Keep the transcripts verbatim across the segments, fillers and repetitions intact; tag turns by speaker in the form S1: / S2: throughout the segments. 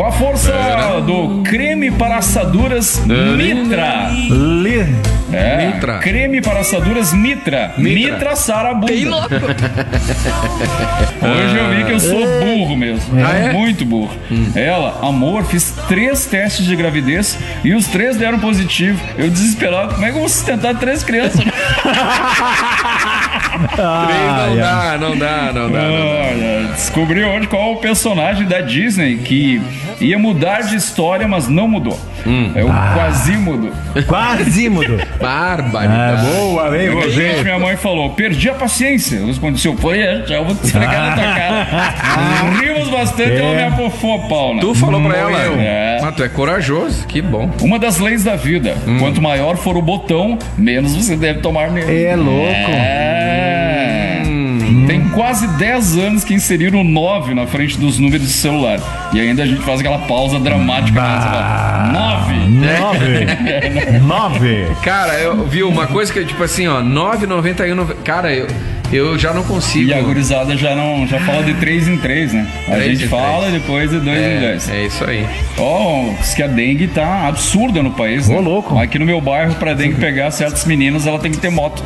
S1: Com a força do creme para assaduras Mitra.
S2: Li...
S1: É,
S3: Mitra.
S1: creme para assaduras Mitra. Mitra, Mitra Sara Bunda.
S4: Bem louco.
S1: Hoje eu vi que eu sou burro mesmo.
S3: Ah, é?
S1: Muito burro. Hum. Ela, amor, fiz três testes de gravidez e os três deram positivo. Eu desesperado, como é que eu vou sustentar três crianças?
S3: Ah, Três não dá, não dá, não dá, não dá.
S1: Descobri hoje qual o personagem da Disney que ia mudar de história, mas não mudou. Hum. É o ah. Quasímodo.
S2: Quasímodo.
S3: Barbaridade.
S2: Ah, boa, vem você.
S1: Minha mãe falou, perdi a paciência. Eu respondi, se eu for, eu vou te esfregar na tua cara. Rimos bastante, é. Ela me apofou a pau, né?
S3: Tu falou pra ela?
S1: É.
S3: Mas tu é corajoso, que bom.
S1: Uma das leis da vida. Hum. Quanto maior for o botão, menos você deve tomar nele.
S2: É louco.
S1: É. Hum. Tem quase dez anos que inseriram nove na frente dos números de celular. E ainda a gente faz aquela pausa dramática. nove.
S2: nove. nove.
S3: Cara, eu vi uma coisa que, tipo assim, ó, nove, noventa e um. Cara, eu. Eu já não consigo.
S1: E a gurizada já não já fala de três em três, né? A gente fala três. Depois de dois
S3: é,
S1: em dois.
S3: É isso aí.
S1: Ó, oh, diz que a dengue tá absurda no país,
S2: Ô,
S1: né?
S2: louco.
S1: Aqui no meu bairro, pra dengue pegar certas meninas, ela tem que ter moto.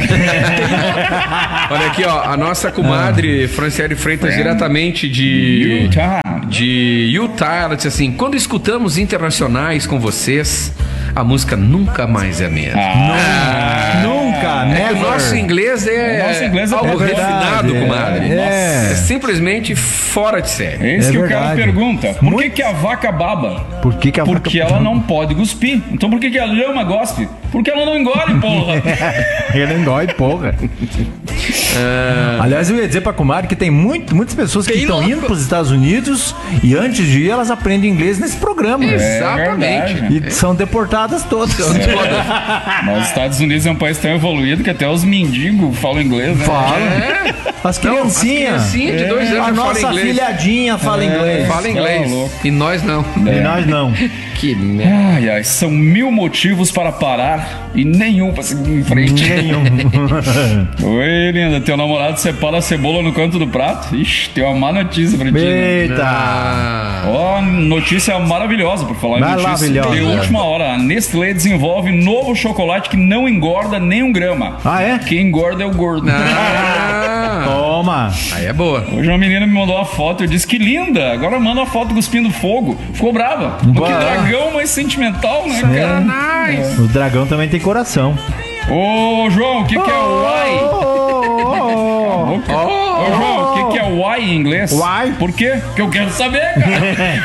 S3: Olha aqui, ó, a nossa comadre Franciele Freitas, diretamente de
S1: Utah.
S3: de Utah, ela disse assim: quando escutamos internacionais com vocês, a música nunca mais é a mesma.
S2: Ah, nunca,
S3: é que o nosso inglês é,
S1: o nosso inglês é
S3: algo
S1: verdade,
S3: refinado,
S2: é,
S3: comadre.
S2: É.
S3: é simplesmente fora de série.
S1: É isso
S2: é
S1: que
S2: verdade.
S1: O cara pergunta. Por
S2: Muito...
S1: que, que a vaca baba?
S2: Por que, que a
S1: Porque
S2: vaca...
S1: ela não pode cuspir. Então por que, que a lhama gospe? Porque ela não engole, porra.
S2: Ele engole, porra. Uh... Aliás, eu ia dizer pra comadre que tem muito, muitas pessoas que estão indo pros Estados Unidos e antes de ir elas aprendem inglês nesse programa.
S3: É, exatamente.
S2: Verdade. E são deportadas todas.
S1: É. Mas os Estados Unidos é um país tão evoluído que até os mendigos falam inglês, né?
S2: Falam.
S3: É.
S2: As criancinhas.
S3: As criancinhas de dois
S2: é.
S3: anos
S2: A nossa
S3: fala inglês.
S2: filhadinha fala
S1: é.
S2: inglês.
S3: Fala inglês.
S1: É.
S3: E nós não.
S2: É. E nós não.
S3: Que merda.
S1: Ai, ai, são mil motivos para parar e nenhum para seguir em frente.
S2: Nenhum.
S1: Oi, linda. Teu namorado separa a cebola no canto do prato? Ixi, tem uma má notícia pra ti.
S2: Eita.
S1: Ó, oh, notícia maravilhosa, por falar em notícia.
S2: Maravilhosa.
S1: De última hora, a Nestlé desenvolve novo chocolate que não engorda nem um grama.
S2: Ah, é?
S1: Quem engorda é o gordo.
S3: Ah.
S2: Toma.
S3: Aí é boa.
S1: Hoje uma menina me mandou uma foto, eu disse que linda. Agora manda uma foto cuspindo fogo. Ficou brava.
S2: Boa.
S1: Que dragão mais sentimental, né,
S2: É.
S1: cara?
S3: Nice.
S2: O dragão também tem coração.
S1: Ô, João, o que, que é o why?
S2: Oh, oh, oh,
S1: Ô, João, o que, que é why em inglês?
S2: Why?
S1: Por quê? Porque eu quero saber, cara.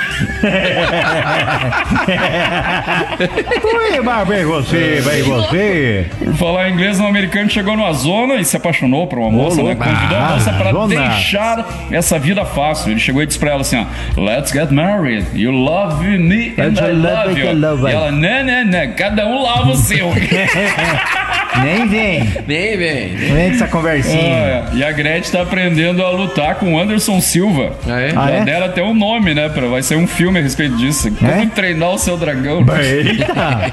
S2: Ui, mas vem você, vem você.
S1: Por falar em inglês, um americano chegou numa zona e se apaixonou por uma moça, né? Convidou a moça pra
S2: zona.
S1: deixar essa vida fácil. Ele chegou e disse pra ela assim, ó, let's get married. You love me and I love you. E ela, né, né, né, cada um lava o seu.
S2: Nem vem.
S3: Nem vem.
S2: Nem vem com essa conversinha.
S1: Ah, e a Gretchen tá aprendendo a lutar com o Anderson Silva.
S3: Ah, é?
S2: Ah,
S1: Já
S2: é?
S1: deram até um nome, né? Pra, vai ser um filme a respeito disso. Como
S2: É?
S1: treinar o seu dragão.
S2: Eita.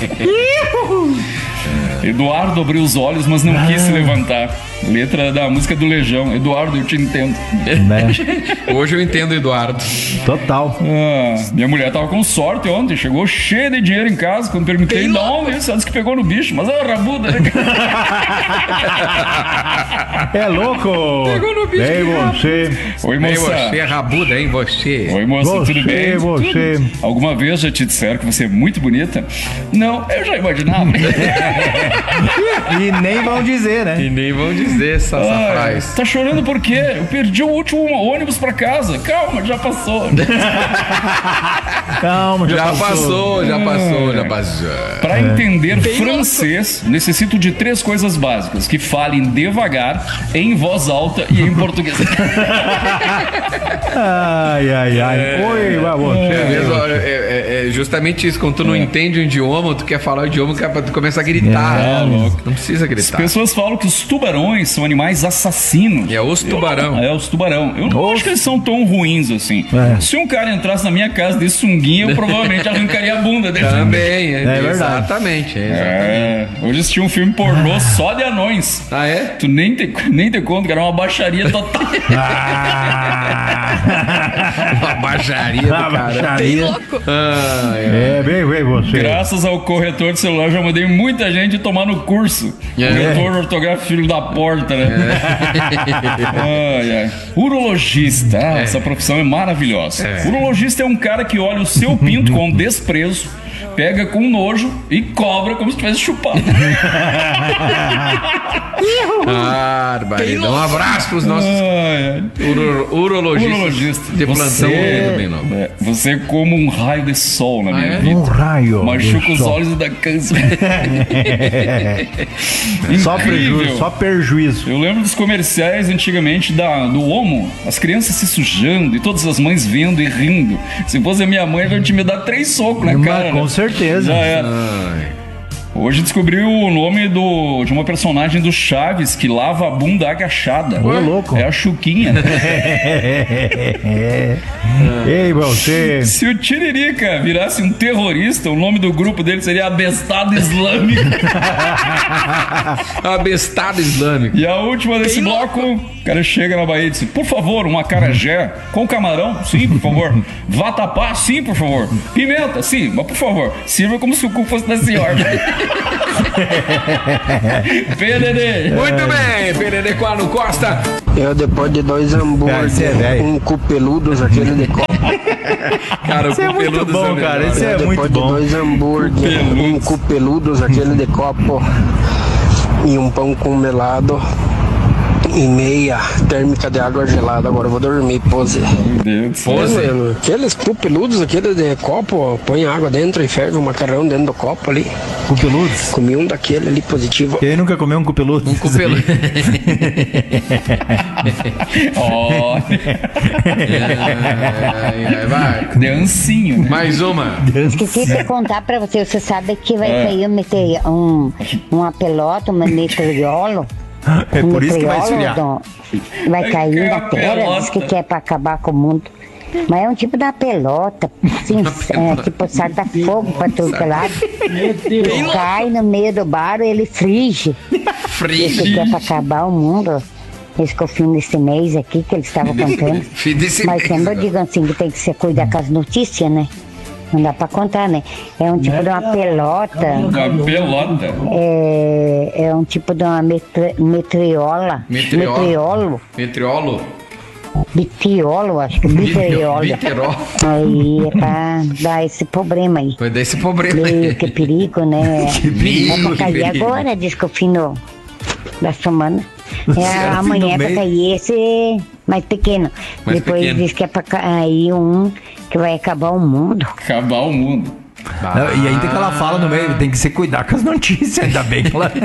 S1: Eduardo abriu os olhos, mas não
S2: Ah.
S1: quis se levantar. Letra da música do Legião. Eduardo, eu te entendo.
S2: Né?
S3: Hoje eu entendo, Eduardo.
S2: Total.
S1: Ah, minha mulher tava com sorte ontem. Chegou cheia de dinheiro em casa. Quando perguntei, não, isso, ela disse que pegou no bicho. Mas é uma rabuda, né?
S2: É louco.
S3: Pegou no bicho.
S2: Vem você.
S1: Oi,
S3: Ei,
S1: moça.
S3: você é rabuda, hein, você?
S1: Oi, moça,
S2: Você,
S1: tudo bem?
S2: você.
S1: Tudo. Alguma vez já te disseram que você é muito bonita? Não, eu já imaginava.
S2: E nem vão dizer, né?
S3: E nem vão dizer essa, essa
S1: Ai,
S3: frase.
S1: tá chorando por quê? Eu perdi o último ônibus pra casa. Calma, já passou.
S2: Calma, já,
S3: Já
S2: passou.
S3: passou, já passou, já passou.
S1: Para entender francês, necessito de três coisas básicas: que falem devagar, em voz alta e em português.
S2: Ai, ai, ai. Oi, vai
S3: É
S2: você.
S3: mesmo, é, é, é, é justamente isso. Quando tu não
S1: É.
S3: entende o idioma, tu quer falar o idioma, tu começa a gritar.
S1: É, louco.
S3: Não precisa
S1: As
S3: gritar.
S1: pessoas falam que os tubarões são animais assassinos.
S3: É os tubarão.
S1: É, os tubarão. Eu não acho que eles são tão ruins assim.
S2: É.
S1: Se um cara entrasse na minha casa de sunguinha, eu provavelmente arrancaria a bunda dele.
S3: Também, é,
S2: verdade.
S3: exatamente. É, exatamente.
S1: É, hoje assisti um filme pornô só de anões.
S3: Ah, é?
S1: Tu nem te, nem te conta que era uma baixaria total.
S3: Uma baixaria do
S2: Ah,
S3: cara.
S2: baixaria.
S3: Ah, é.
S2: É, bem, bem você.
S1: Graças ao corretor de celular, já mandei muita gente tomar no curso.
S3: É.
S1: Corretor ortográfico filho da porta, né? Ai, ai. Urologista. Ah, essa profissão é maravilhosa.
S3: É.
S1: Urologista é um cara que olha o seu pinto com desprezo, pega com nojo e cobra como se tivesse chupado.
S3: Barbaridade. Um abraço pros nossos
S1: Ai, ai.
S3: uro, urologistas
S1: Urologista.
S3: de plantão aí do Bem Novo.
S1: é, você é como um raio de sol na minha
S3: é?
S1: vida.
S2: Um raio.
S1: Machuca
S2: do
S1: os
S2: sol.
S1: olhos e dá câncer.
S2: Só
S1: Incrível.
S2: prejuízo, só prejuízo.
S1: Eu lembro dos comerciais antigamente da, do Omo, as crianças se sujando e todas as mães vendo e rindo. Se fosse a minha mãe, eu te me dar três socos na
S2: Mas
S1: cara.
S2: com
S1: né?
S2: certeza.
S1: Já era.
S3: Ai.
S1: Hoje descobri o nome do, de uma personagem do Chaves que lava a bunda agachada.
S2: Ô, louco.
S1: É a Chuquinha. Né?
S2: Ei, você.
S1: Se o Tiririca virasse um terrorista, o nome do grupo dele seria Abestado Islâmico.
S3: Abestado islâmico.
S1: E a última desse bloco, o cara chega na Bahia e diz: por favor, um acarajé com camarão? Sim, por favor. Vatapá? Sim, por favor. Pimenta? Sim, mas por favor, sirva como se o cu fosse da senhora. P D D.
S3: Muito bem, P D D Quadro Costa.
S4: Eu, depois de dois
S2: Cara,
S4: hambúrgueres,
S2: isso é velho.
S4: um cu peludos, aquele de copo.
S3: Cara, o
S2: Isso é muito
S3: Cupeludos
S2: bom,
S3: o melhor.
S2: cara. Isso é
S4: Depois
S2: muito
S4: de
S2: bom.
S4: dois hambúrgueres, um
S1: Peludos.
S4: cu peludos, aquele de copo. E um pão com melado. E meia térmica de água gelada. Agora eu vou dormir, pose.
S1: Meu Deus do céu.
S3: Pose.
S4: Mano, aqueles cu peludos, aquele de copo, põe água dentro e ferve o macarrão dentro do copo ali.
S2: Cupeludos?
S4: Comi um daquele ali positivo.
S2: Quem nunca comeu um cupeludo?
S3: Um Cupelu...
S1: Ó,
S3: Ai, ai, vai.
S1: de ancinho, né?
S3: Mais uma.
S5: Esqueci de contar pra você, você sabe que vai cair um, mete- um, uma pelota, uma meteoro.
S2: É
S5: um
S2: por isso que vai
S5: meteoro
S2: esfriar.
S5: do- vai
S1: Vai
S5: cair
S1: cair
S5: na
S1: uma
S5: terra, diz que
S1: pelota.
S5: quer pra acabar com o mundo. Mas é um tipo da pelota, assim, é, tipo salta fogo pra todo lado. Ele cai no meio do bar e ele frige. Diz que
S3: Frige.
S5: quer pra acabar o mundo. Esse que é o fim desse mês aqui que eles estavam contando.
S3: Fim desse
S5: Mas
S3: mês
S5: sempre eu
S3: agora.
S5: digo assim que tem que se cuidar com as notícias, né? Não dá pra contar, né? É um tipo de uma pelota,
S1: Uma pelota.
S5: é, é um tipo de uma metre, metriola,
S3: Meteoro.
S5: metriolo,
S3: Metriolo.
S5: bitiolo, acho que biteriola.
S3: Biterol.
S5: Aí é pra dar esse problema aí.
S3: Vai dar esse problema
S5: Meio
S3: aí.
S5: que perigo, né?
S3: Que perigo,
S5: É pra
S3: que
S5: cair
S3: perigo.
S5: agora, diz que o fim do, da semana. É,
S2: Será
S5: amanhã
S2: fim do
S5: é pra
S2: mês?
S5: cair esse mais pequeno.
S3: Mais
S5: Depois
S3: pequeno.
S5: diz que é pra cair um que vai acabar o mundo.
S1: Acabar o mundo.
S2: Não, e aí tem que ela fala no meio, tem que se cuidar com as notícias. Ainda bem que ela.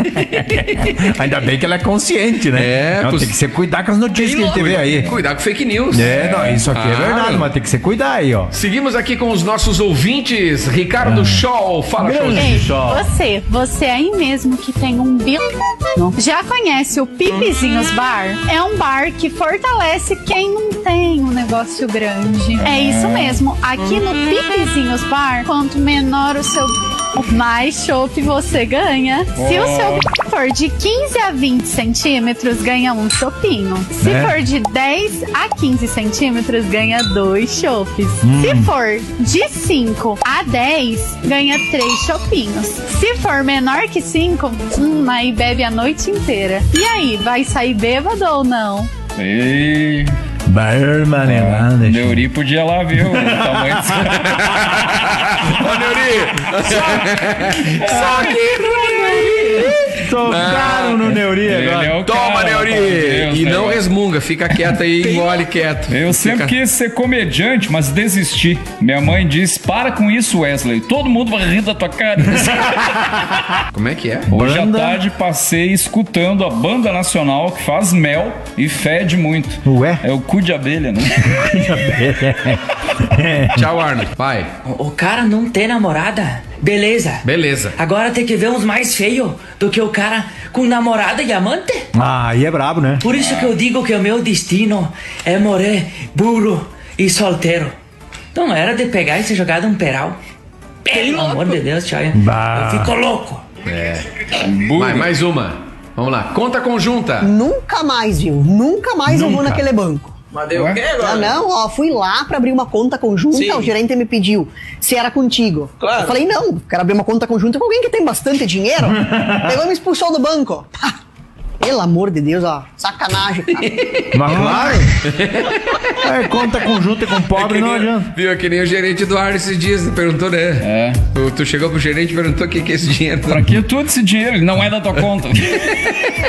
S2: Ainda bem que ela é consciente, né?
S3: É,
S2: Não,
S3: pois-
S2: tem que se cuidar com as notícias que a gente vê aí.
S3: Cuidar com fake news.
S2: É, não, isso aqui é
S3: Claro.
S2: verdade, mas tem que se cuidar aí, ó.
S3: Seguimos aqui com os nossos ouvintes. Ricardo Scholl. Fala,
S2: Grande.
S3: Scholl.
S6: Ei,
S2: Só.
S6: você, você aí mesmo que tem um bil... Já conhece o Pipizinhos Bar? É um bar que fortalece quem não tem um negócio grande. É isso mesmo. Aqui no Pipizinhos Bar, quanto menor o seu mais chopp você ganha. Se o seu for de quinze a vinte centímetros, ganha um chopinho. Se
S2: É.
S6: for de dez a quinze centímetros, ganha dois chopes. Se for de cinco a dez, ganha três chopinhos. Se for menor que cinco, hum, aí bebe a noite inteira. E aí, vai sair bêbado ou não?
S1: Ei,
S2: Barmanelada.
S1: Neuri podia lá ver o tamanho desse...
S3: Ô, Neuri. Só, só aqui no Neuri.
S2: Tocaram no Neuri
S1: Ele
S2: agora.
S1: é o
S3: Toma,
S1: cara,
S3: Neuri!
S1: Deus,
S3: E não
S1: né?
S3: resmunga, fica quieto aí, engole quieto.
S1: Eu sempre
S3: Fica-
S1: quis ser comediante, mas desisti. Minha mãe disse: para com isso, Wesley. Todo mundo vai rir da tua cara.
S3: Como é que é?
S1: Hoje à
S2: Banda-
S1: tarde passei escutando a banda nacional que faz mel e fede muito.
S2: Ué?
S1: É o cu de abelha, né?
S3: Tchau, Arnold. Vai.
S7: O o cara não tem namorada? Beleza.
S3: Beleza.
S7: Agora tem que ver uns mais feios do que o cara com namorada e amante.
S2: Ah, aí é brabo, né?
S7: Por isso que eu digo que o meu destino é morrer burro e solteiro. Não era de pegar e ser jogado um peral. Pelo amor de Deus, tchau.
S2: Bah.
S7: Eu fico louco.
S3: Vai, mais uma. Vamos lá. Conta conjunta.
S8: Nunca mais, viu? Nunca mais eu vou
S2: Nunca.
S8: naquele banco.
S7: Mas deu o quê
S8: Ah, não, ó, fui lá pra abrir uma conta conjunta,
S7: Sim.
S8: o gerente me pediu se era contigo.
S7: Claro.
S8: Eu falei, não, quero abrir uma conta conjunta com alguém que tem bastante dinheiro. Pegou e me expulsou do banco. Pá, pelo amor de Deus, ó, sacanagem, cara.
S2: Mas claro. É, conta conjunta com pobre não adianta.
S3: Viu, é que nem o gerente do ar esses dias, tu perguntou, né?
S1: É.
S3: Tu, tu chegou pro gerente e perguntou o que que é esse dinheiro.
S1: Pra que todo esse dinheiro? Ele não é da tua conta.